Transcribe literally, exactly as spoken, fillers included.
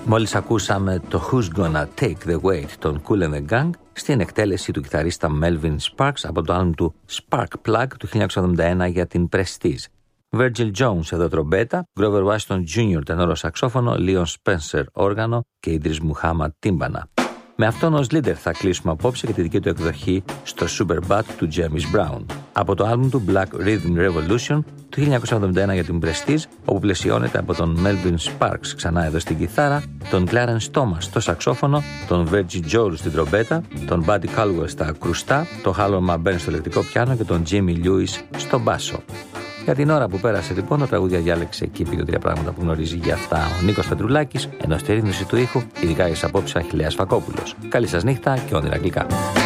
Μόλις ακούσαμε το Who's Gonna Take the Weight των Kool and the Gang στην εκτέλεση του κιθαρίστα Melvin Sparks από το άλμπουμ του Spark Plug του χίλια εννιακόσια εβδομήντα ένα για την Prestige. Virgil Jones εδώ τρομπέτα, Grover Washington τζούνιορ τενόρο σαξόφωνο, Leon Spencer όργανο και Idris Muhammad τύμπανα. Με αυτόν ως leader θα κλείσουμε απόψε και τη δική του εκδοχή στο Superbad του James Brown. Από το άλμπουμ του Black Rhythm Revolution του χίλια εννιακόσια εβδομήντα ένα για την Prestige, όπου πλαισιώνεται από τον Melvin Sparks ξανά εδώ στην κιθάρα, τον Clarence Thomas στο σαξόφωνο, τον Virgil Jones στην τρομπέτα, τον Buddy Caldwell στα κρουστά, τον Hallon Mabern στο ηλεκτρικό πιάνο και τον Jimmy Lewis στο μπάσο. Για την ώρα που πέρασε λοιπόν, τα τραγούδια διάλεξε εκεί δύο τρία πράγματα που γνωρίζει για αυτά ο Νίκος Πετρουλάκης, ενώ στη ρύθμιση του ήχου, ειδικά εις απόψεις Αχιλλέας Φακόπουλος. Καλή σας νύχτα και όνειρα γλυκά.